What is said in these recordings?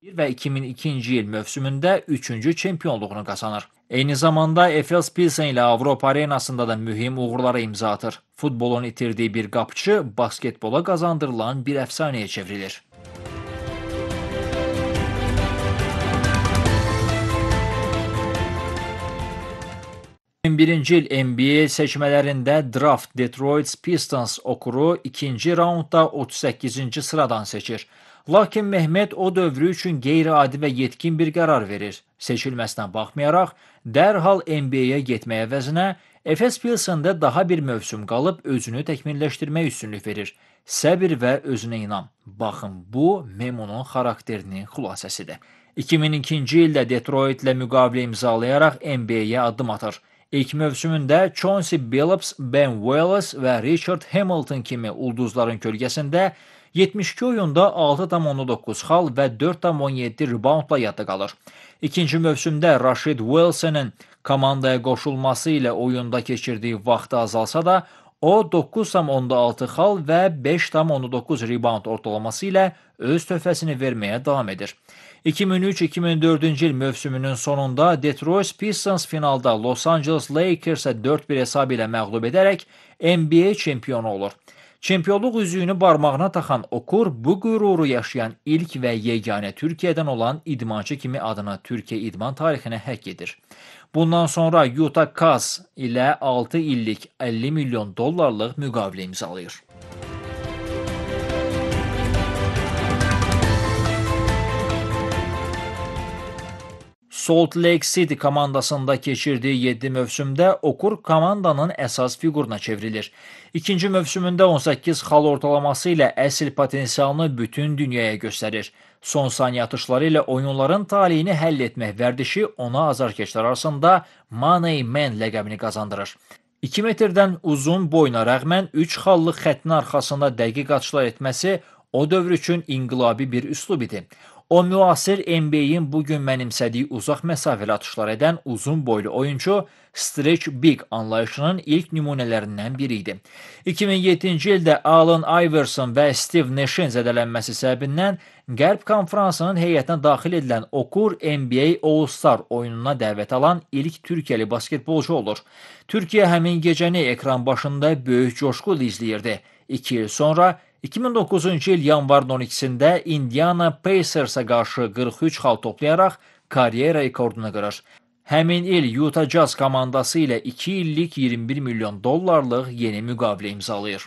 və 2002-ci il mövsümündə 3-cü çempionluğunu qazanır. Eyni zamanda Efes Pilsen ilə Avropa arenasında da mühüm uğurlara imza atır. Futbolun itirdiyi bir qapıcı basketbola qazandırılan bir əfsanəyə çevrilir. 2001-ci il NBA seçmələrində draft Detroit Pistons okuru ikinci raundda 38-ci sıradan seçir. Lakin Mehmet o dövrü üçün qeyri-adi və yetkin bir qərar verir. Seçilməsinə baxmayaraq, dərhal NBA-yə getməyə əvəzinə Efes Pilsen'də daha bir mövsüm qalıb özünü təkmilləşdirmək üstünlük verir. Səbir və özünə inam. Baxın, bu Memonun xarakterinin xülasəsidir. 2002-ci ildə Detroit ilə müqavilə imzalayaraq NBA-yə addım atır. İlk mövsümündə Chauncey Billups, Ben Wallace və Richard Hamilton kimi ulduzların kölgəsində 72 oyunda 6,9 xal və 4,17 reboundla yadda qalır. İkinci mövsümdə Rashid Wilson'ın komandaya qoşulması ilə oyunda keçirdiyi vaxtı azalsa da, o 9,6 xal və 5,9 rebound ortalaması ilə öz töhfəsini verməyə davam edir. 2003-2004-cü il mövsümünün sonunda Detroit Pistons finalda Los Angeles Lakers'a 4-1 hesab ilə məğlub edərək NBA çempionu olur. Çempionluq üzüyünü barmağına taxan Okur bu qüruru yaşayan ilk və yeganə Türkiyədən olan idmançı kimi adını Türkiyə idman tarixinə həkk edir. Bundan sonra Utah Jazz ilə 6 illik $50 milyon müqavilə imzalayır. Salt Lake City komandasında keçirdiyi 7 mövsümdə Okur komandanın əsas fiquruna çevrilir. İkinci mövsümündə 18 xal ortalaması ilə əsl potensialını bütün dünyaya göstərir. Son saniyə atışları ilə oyunların taleyini həll etmək vərdişi ona azarkeşlər arasında Money Man ləqəbini qazandırır. 2 metrdən uzun boyuna rəğmən 3 xallıq xəttin arxasında dəqiq atışlar etməsi o dövr üçün inqilabi bir üslub idi. O müasir NBA-in bugün mənimsədiyi uzaq məsafəli atışlar edən uzun boylu oyuncu Stretch Big anlayışının ilk nümunələrindən biri idi. 2007-ci ildə Allen Iverson və Steve Nash'in zədələnməsi səbəbindən Qərb konferansının heyətinə daxil edilən Okur NBA All-Star oyununa dəvət alan ilk Türkiyəli basketbolcu olur. Türkiyə həmin gecəni ekran başında böyük coşqu ilə izləyirdi. 2 il sonra 2009-cu il yanvarın 12-sində Indiana Pacers'a qarşı 43 xal toplayaraq karyera rekordunu qırır. Həmin il Utah Jazz komandası ilə 2 illik $21 milyon yeni müqavilə imzalayır.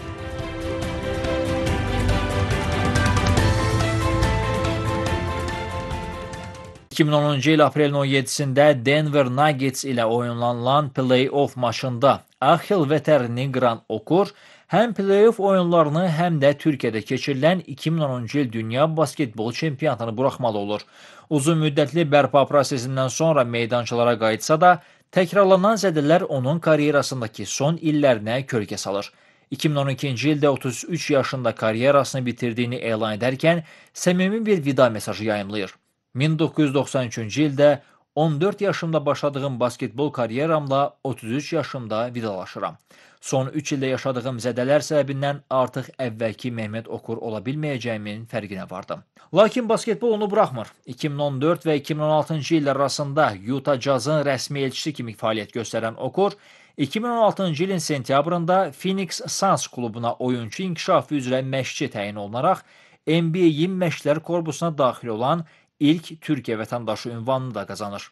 ...2010-cu il aprelin 17-sində Denver Nuggets ilə oynanılan play-off maçında Axel vətərini qıran Okur, həm play-off oyunlarını, həm də Türkiyədə keçirilən 2010-cu il Dünya Basketbol Çempionatını buraxmalı olur. Uzun müddətli bərpa prosesindən sonra meydançalara qayıtsa da, təkrarlanan zədələr onun karyerasındakı son illərinə kölgə salır. 2012-ci ildə 33 yaşında karyerasını bitirdiyini elan edərkən səmimi bir vida mesajı yayımlayır. 1993-cü ildə 14 yaşımda başladığım basketbol karyeramla 33 yaşımda vidalaşıram. Son 3 ildə yaşadığım zədələr səbəbindən artıq əvvəlki Mehmet Okur ola bilməyəcəyimin fərqinə vardım. Lakin basketbol onu buraxmır. 2014 və 2016-cı illər arasında Utah Jazz'ın rəsmi elçisi kimi fəaliyyət göstərən Okur, 2016-cı ilin sentyabrında Phoenix Suns klubuna oyuncu inkişafı üzrə məşqçi təyin olunaraq NBA-in məşqçilər korpusuna daxil olan ilk Türkiyə vətəndaşı ünvanını da qazanır.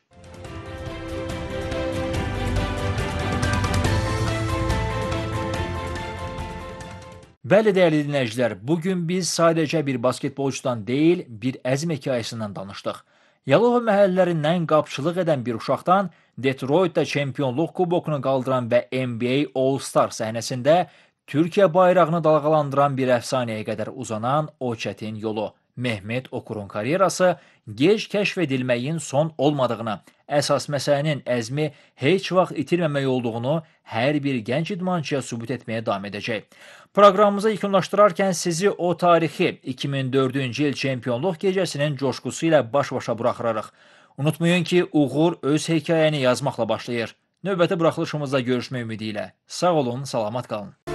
Bəli, dəyərli dinləyicilər, bugün biz sadəcə bir basketbolcudan deyil, bir əzm hekayəsindən danışdıq. Yalova məhəllələrindən qapçılıq edən bir uşaqdan Detroitdə çempionluq kubokunu qaldıran və NBA All-Star səhnəsində Türkiyə bayrağını dalğalandıran bir əfsanəyə qədər uzanan o çətin yolu. Mehmet Okur'un karyerası gec kəşf edilməyin son olmadığını, əsas məsələnin əzmi heç vaxt itirməmək olduğunu hər bir gənc idmançıya sübut etməyə davam edəcək. Proqramımıza yekunlaşdırarkən sizi o tarixi 2004-cü il çempionluq gecəsinin coşqusu ilə baş-başa buraxırıq. Unutmayın ki, uğur öz hekayəni yazmaqla başlayır. Növbəti buraxılışımızda görüşmək ümidi ilə. Sağ olun, salamat qalın.